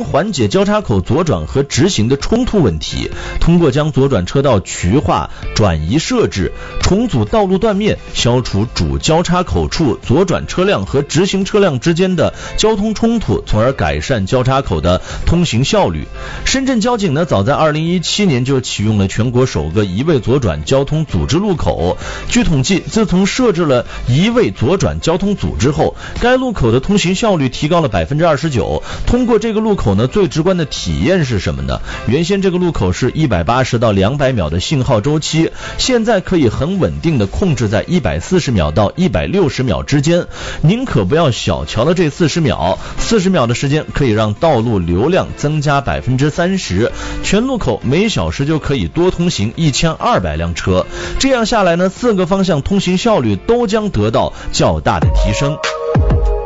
缓解交叉口左转和直行的冲突问题，通过将左转车道渠化、转移设置、重组道路断面，消除主交叉口处左转车辆和直行车辆之间的交通冲突，从而改善交叉口的通行效率。深圳交警呢，早在2017年就启用了全国首个一位左转交通组织路口。据统计，自从设置了一位左转交通组织后，该路口的通行效率提高了29%。通过这个路口呢，最直观的体验是什么呢？原先这个路口是180到200秒的信号周期，现在可以很稳定的控制在140秒到160秒之间。您可不要小瞧了这40秒，40秒的时间可以让道路流量增加30%，全路口每小时就可以多通行1200辆车。这样下来呢，4个方向通行效率都将得到较大的提升。